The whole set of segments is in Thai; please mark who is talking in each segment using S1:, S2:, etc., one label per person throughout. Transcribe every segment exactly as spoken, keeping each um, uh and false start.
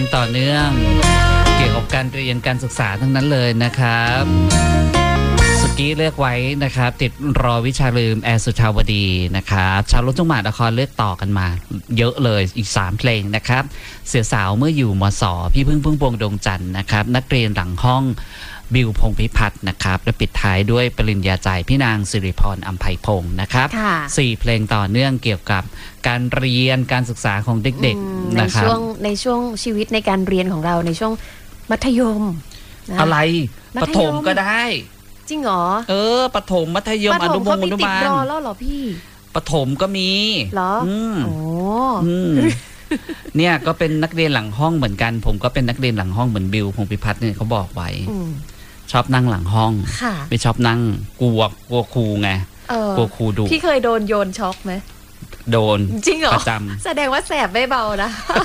S1: ต่อเนื่องเกี่ยวกับการเรียนการศึกษาทั้งนั้นเลยนะครับสกี้เลือกไว้นะครับติดรอวิชาลืมแอร์สุชาวดีนะครับชาวรุ่งทุ่งมหานครเลือกต่อกันมาเยอะเลยอีกสามเพลงนะครับเสือสาวเมื่ออยู่มสพี่พึ่งพึ่งพวงดวงจันทร์นะครับนักเรียนหลังห้องบิวพงษ์พิพัฒน์นะครับและปิดท้ายด้วยปริญญาใจพี่นางสิริพรอัมไพพงศ์นะครับสี่เพลงต่อเนื่องเกี่ยวกับการเรียนการศึกษาของเด็กๆ
S2: ในช่วงในช่วงชีวิตในการเรียนของเราในช่วงมัธยม
S1: อะไรประถมก็ได้
S2: จริงเหรอ
S1: เออประถมมัธยมอนุบาลอนุบาล
S2: รอแล้วเหรอพี่
S1: ประถมก็มี
S2: เหรอ
S1: อืมโอ้เนี่ยก็เป็นนักเรียนหลังห้องเหมือนกันผมก็เป็นนักเรียนหลังห้องเหมือนบิวพงษ์พิพัฒน์เนี่ยเขาบอกไว้ชอบนั่งหลังห้องไม่ชอบนั่งกลัวกลัวครูไงกลัวครูดุ
S2: พี่เคยโดนโยนช็อกไหม
S1: โดน
S2: จริงเหรอ
S1: ประจำ
S2: แสดงว่าแสบไม่เบานะ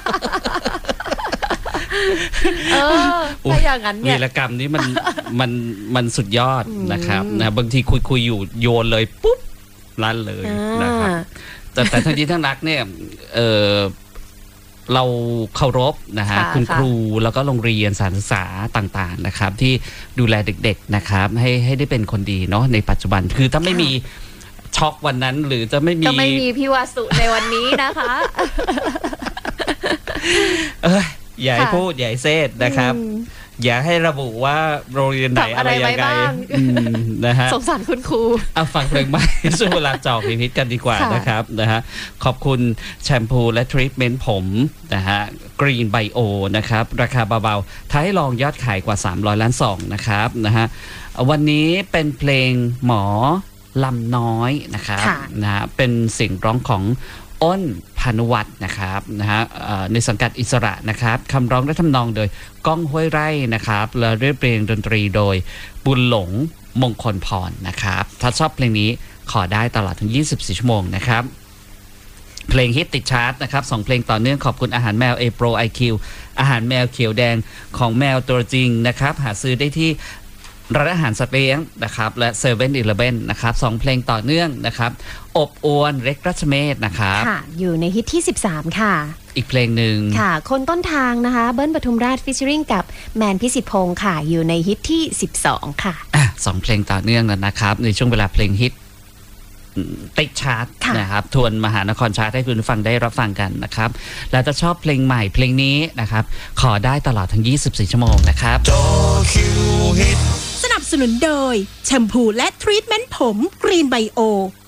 S2: เออถ้าอย่างนั้นเนี่ย
S1: วีรกรรมนี้มันมันมันสุดยอดนะครับนะบางทีคุยคุยอยู่โยนเลยปุ๊บลั่นเลยนะครับแต่แต่ทั้งที่ทั้งนักเนี่ยเออเราเคารพนะฮะคุณครูแล้วก็โรงเรียนสถานศึกษาต่างๆนะครับที่ดูแลเด็กๆนะครับให้ให้ได้เป็นคนดีเนาะในปัจจุบันคือถ้าไม่มีช็อกวันนั้นหรือจะไม่มี
S2: ก็ไม่มีพี่วาสุในวันนี้นะคะ
S1: เอ้ยอย่าให้พูดอย่าให้เซตนะครับอย่าให้ระบุว่าโรงเรียนไหนอะไรยังไงนะฮะ
S2: สงสารคุณครู
S1: เอาฟังเพลงใหม่ช่วงเวลาจอกพิพิธกันดีกว่านะครับนะฮะขอบคุณแชมพูและทรีทเมนต์ผมนะฮะกรีนไบโอนะครับราคาเบาๆท้ายลองยอดขายกว่าสามร้อยล้านซองนะครับนะฮะวันนี้เป็นเพลงหมอลำน้อยนะครับนะฮะเป็นเสียงร้องของอ้นพานุวัฒน์นะครับนะฮะในสังกัดอิสระนะครับคำร้องและทำนองโดยก้องห้วยไร่นะครับและเรียบเรียงดนตรีโดยบุญหลงมงคลพรนะครับถ้าชอบเพลงนี้ขอได้ตลอดทั้งยี่สิบสี่ชั่วโมงนะครับเพลงฮิตติดชาร์ตนะครับสองเพลงต่อเนื่องขอบคุณอาหารแมว A Pro ไอ คิว อาหารแมวเขียวแดงของแมวตัวจริงนะครับหาซื้อได้ที่ร้านอาหารสัตว์เลี้ยงนะครับและเซเว่นอีเลฟเว่นนะครับสองเพลงต่อเนื่องนะครับอบอวนเล็กรัชเมศนะครับ
S2: ค่ะอยู่ในฮิตที่สิบสามค่ะ
S1: อีกเพลงหนึ่ง
S2: ค่ะคนต้นทางนะคะเบิ้ลปทุมราชฟิชเชอริงกับแมนพิสิทธิ์พงศ์ค่ะอยู่ในฮิตที่สิบสองค่ะ
S1: อ่ะสองเพลงต่อเนื่องแล้วนะครับในช่วงเวลาเพลงฮิตติดชาร์ตนะครับทวนมหานครชาร์ตให้คุณฟังได้รับฟังกันนะครับแล้วจะชอบเพลงใหม่เพลงนี้นะครับขอได้ตลอดทั้งยี่สิบสี่ชั่วโมงนะครับ
S3: สนับสนุนโดยแชมพูและทรีทเมนต์ผมกรีนไบโอ